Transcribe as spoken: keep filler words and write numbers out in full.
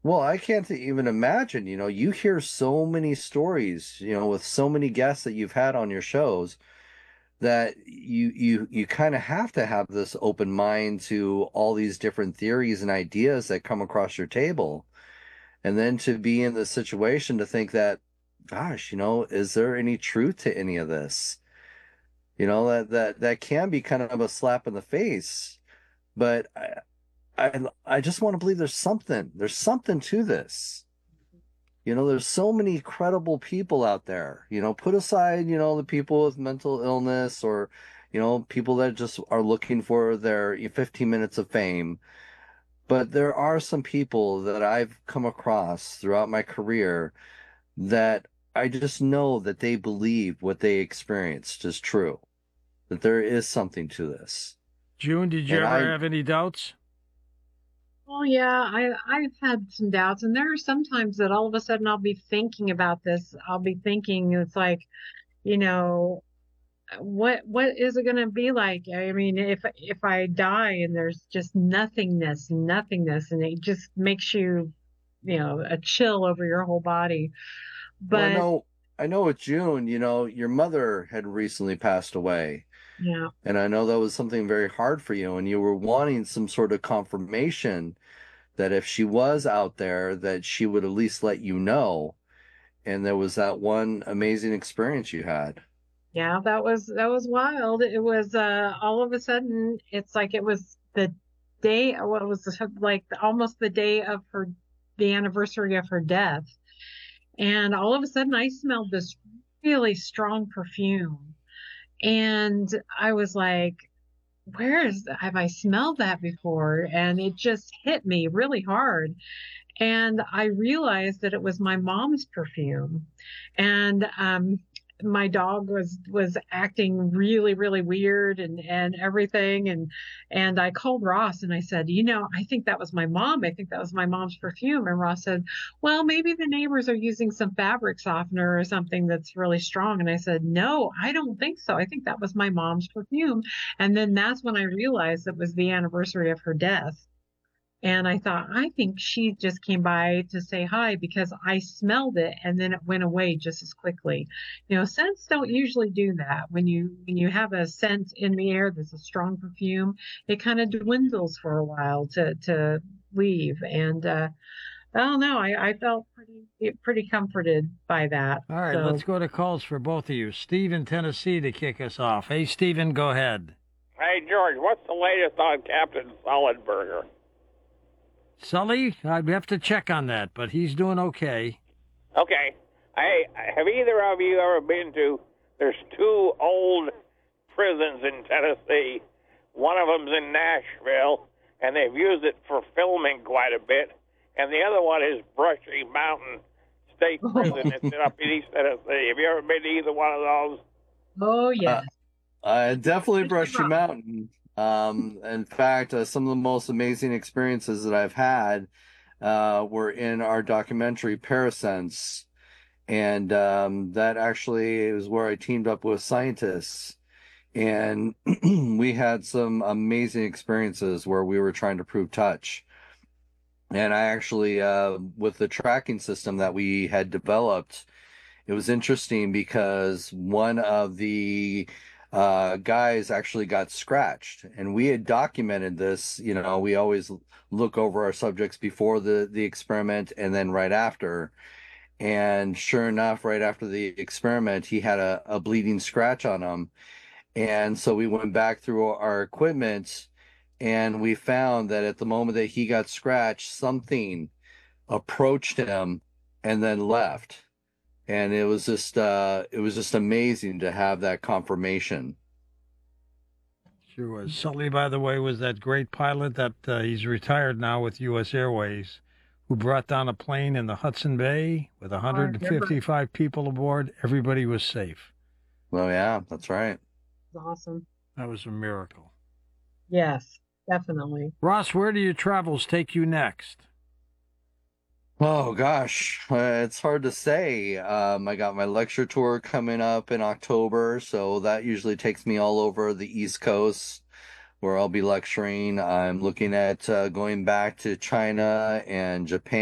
Well, I can't even imagine, you know, you hear so many stories, you know, with so many guests that you've had on your shows that you you you kind of have to have this open mind to all these different theories and ideas that come across your table. And then to be in the situation to think that, gosh, you know, is there any truth to any of this? You know, that that that can be kind of a slap in the face. But I I, I just want to believe there's something. There's something to this. You know, there's so many credible people out there. You know, put aside, you know, the people with mental illness or, you know, people that just are looking for their fifteen minutes of fame. But there are some people that I've come across throughout my career that I just know that they believe what they experienced is true, that there is something to this. June, did you And ever I, have any doubts? Well, yeah, I I've had some doubts, and there are some times that all of a sudden I'll be thinking about this. I'll be thinking it's like, you know, what what is it going to be like? I mean, if if I die and there's just nothingness, nothingness, and it just makes you, you know, a chill over your whole body. well, I But know, I know with June, you know, your mother had recently passed away. yeah, And I know that was something very hard for you, and you were wanting some sort of confirmation that if she was out there, that she would at least let you know. And there was that one amazing experience you had. yeah, that was that was wild. It was uh all of a sudden it's like it was the day, what was it, like almost the day of her the anniversary of her death. And all of a sudden I smelled this really strong perfume. And I was like, where is have I smelled that before? And it just hit me really hard. And I realized that it was my mom's perfume. And um, my dog was was acting really, really weird and and everything. And and I called Ross and I said, you know, I think that was my mom. I think that was my mom's perfume. And Ross said, well, maybe the neighbors are using some fabric softener or something that's really strong. And I said, no, I don't think so. I think that was my mom's perfume. And then that's when I realized it was the anniversary of her death. And I thought, I think she just came by to say hi because I smelled it and then it went away just as quickly. You know, scents don't usually do that. When you when you have a scent in the air that's a strong perfume, it kind of dwindles for a while to to leave. And uh, I don't know. I, I felt pretty pretty comforted by that. All right, let's So go to calls for both of you. Steve in Tennessee to kick us off. Hey, Steven, go ahead. Hey, George, what's the latest on Captain Solidberger? Sully, I'd have to check on that, but he's doing okay. Okay. Hey, have either of you ever been to, there's two old prisons in Tennessee. One of them's in Nashville, and they've used it for filming quite a bit. And the other one is Brushy Mountain State Prison. It's up in East Tennessee. Have you ever been to either one of those? oh Uh, yes. I definitely Brushy Brushy Mountain. Mountain. Um, in fact, uh, some of the most amazing experiences that I've had uh, were in our documentary Parasense. And um, that actually is where I teamed up with scientists. And we had some amazing experiences where we were trying to prove touch. And I actually, uh, with the tracking system that we had developed, it was interesting because one of the uh, guys actually got scratched, and we had documented this. You know, we always look over our subjects before the the experiment and then right after. And sure enough, right after the experiment, he had a, a bleeding scratch on him. And so we went back through our equipment and we found that at the moment that he got scratched, something approached him and then left. And it was just uh it was just amazing to have that confirmation. Sure was. Sully, by the way, was that great pilot that uh, he's retired now with U S. Airways, who brought down a plane in the Hudson Bay with Oh, I remember. It one hundred fifty-five people aboard. Everybody was safe. Well, yeah, that's right. was awesome. That was a miracle. Yes, definitely. Ross, where do your travels take you next? Oh gosh, uh, it's hard to say. Um, I got my lecture tour coming up in October, so that usually takes me all over the East Coast where I'll be lecturing. I'm looking at uh, going back to China and Japan.